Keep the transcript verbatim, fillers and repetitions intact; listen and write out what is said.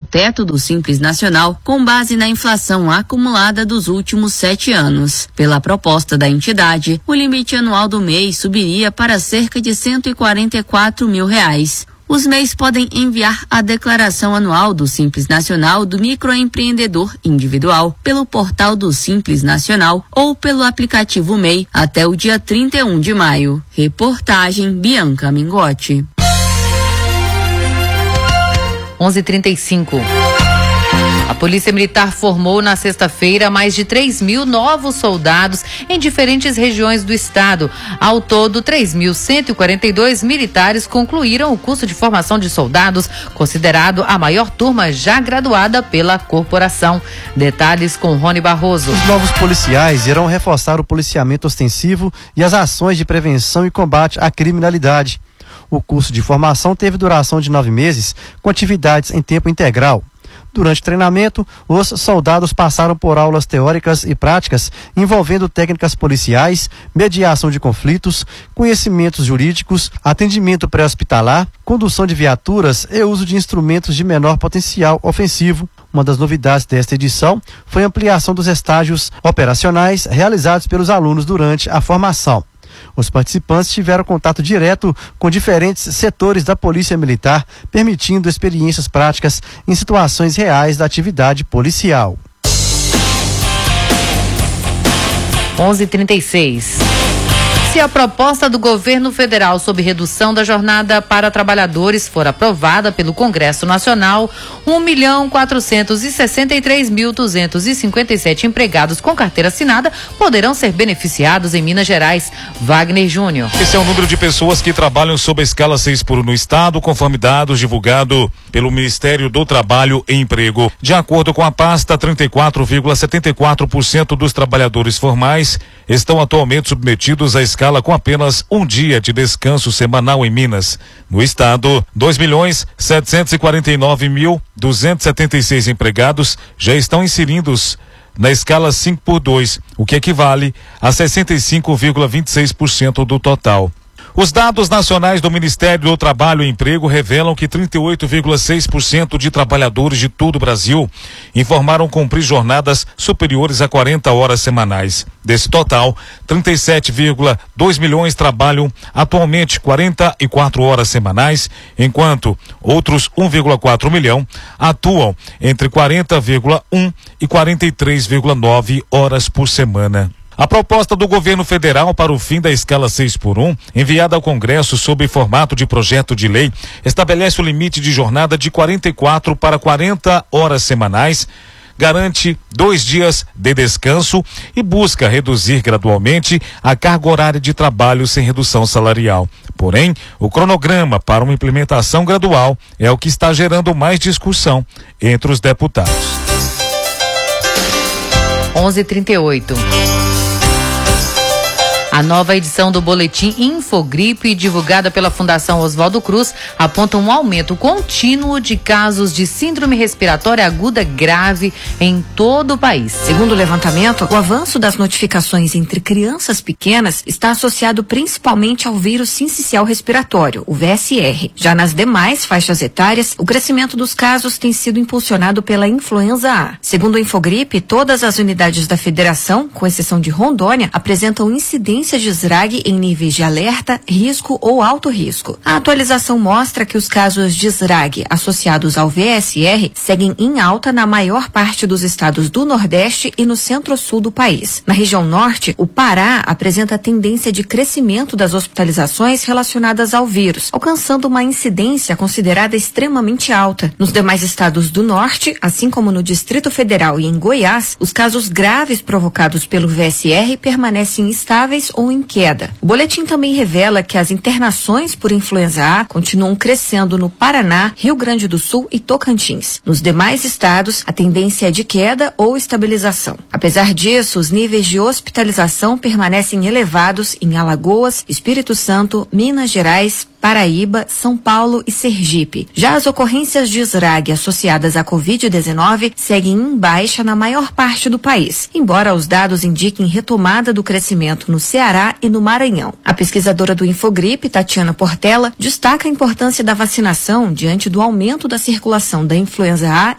teto do Simples Nacional com base na inflação acumulada dos últimos sete anos. Pela proposta da entidade, o limite anual do M E I subiria para cerca de cento e quarenta e quatro mil reais. Os M E Is podem enviar a declaração anual do Simples Nacional do microempreendedor individual pelo portal do Simples Nacional ou pelo aplicativo M E I até o dia trinta e um de maio. Reportagem Bianca Mingotti. onze e trinta e cinco. A Polícia Militar formou na sexta-feira mais de três mil novos soldados em diferentes regiões do estado. Ao todo, três mil cento e quarenta e dois militares concluíram o curso de formação de soldados, considerado a maior turma já graduada pela corporação. Detalhes com Rony Barroso. Os novos policiais irão reforçar o policiamento ostensivo e as ações de prevenção e combate à criminalidade. O curso de formação teve duração de nove meses, com atividades em tempo integral. Durante o treinamento, os soldados passaram por aulas teóricas e práticas envolvendo técnicas policiais, mediação de conflitos, conhecimentos jurídicos, atendimento pré-hospitalar, condução de viaturas e uso de instrumentos de menor potencial ofensivo. Uma das novidades desta edição foi a ampliação dos estágios operacionais realizados pelos alunos durante a formação. Os participantes tiveram contato direto com diferentes setores da Polícia Militar, permitindo experiências práticas em situações reais da atividade policial. onze e trinta e seis. Se a proposta do governo federal sobre redução da jornada para trabalhadores for aprovada pelo Congresso Nacional, um milhão quatrocentos e sessenta e três mil duzentos e cinquenta e sete empregados com carteira assinada poderão ser beneficiados em Minas Gerais. Wagner Júnior. Esse é o número de pessoas que trabalham sob a escala seis por um no estado, conforme dados divulgados pelo Ministério do Trabalho e Emprego. De acordo com a pasta, trinta e quatro vírgula setenta e quatro por cento dos trabalhadores formais estão atualmente submetidos à escala com apenas um dia de descanso semanal em Minas. No estado, dois milhões setecentos e quarenta e nove mil duzentos e setenta e seis empregados já estão inseridos na escala cinco por dois, o que equivale a sessenta e cinco vírgula vinte e seis por cento do total. Os dados nacionais do Ministério do Trabalho e Emprego revelam que trinta e oito vírgula seis por cento de trabalhadores de todo o Brasil informaram cumprir jornadas superiores a quarenta horas semanais. Desse total, trinta e sete vírgula dois milhões trabalham atualmente quarenta e quatro horas semanais, enquanto outros um vírgula quatro milhão atuam entre quarenta vírgula um e quarenta e três vírgula nove horas por semana. A proposta do governo federal para o fim da escala seis por um, enviada ao Congresso sob formato de projeto de lei, estabelece o limite de jornada de quarenta e quatro para quarenta horas semanais, garante dois dias de descanso e busca reduzir gradualmente a carga horária de trabalho sem redução salarial. Porém, o cronograma para uma implementação gradual é o que está gerando mais discussão entre os deputados. onze e trinta e oito. A nova edição do boletim Infogripe, divulgada pela Fundação Oswaldo Cruz, aponta um aumento contínuo de casos de síndrome respiratória aguda grave em todo o país. Segundo o levantamento, o avanço das notificações entre crianças pequenas está associado principalmente ao vírus sincicial respiratório, o V S R. Já nas demais faixas etárias, o crescimento dos casos tem sido impulsionado pela influenza A. Segundo o Infogripe, todas as unidades da federação, com exceção de Rondônia, apresentam incidência de S R A G em níveis de alerta, risco ou alto risco. A atualização mostra que os casos de S R A G associados ao V S R seguem em alta na maior parte dos estados do Nordeste e no centro-sul do país. Na região Norte, o Pará apresenta tendência de crescimento das hospitalizações relacionadas ao vírus, alcançando uma incidência considerada extremamente alta. Nos demais estados do Norte, assim como no Distrito Federal e em Goiás, os casos graves provocados pelo V S R permanecem estáveis ou em queda. O boletim também revela que as internações por influenza A continuam crescendo no Paraná, Rio Grande do Sul e Tocantins. Nos demais estados, a tendência é de queda ou estabilização. Apesar disso, os níveis de hospitalização permanecem elevados em Alagoas, Espírito Santo, Minas Gerais, Paraíba, São Paulo e Sergipe. Já as ocorrências de S R A G associadas à covid dezenove seguem em baixa na maior parte do país, embora os dados indiquem retomada do crescimento no Ceará e no Maranhão. A pesquisadora do Infogripe, Tatiana Portela, destaca a importância da vacinação diante do aumento da circulação da influenza A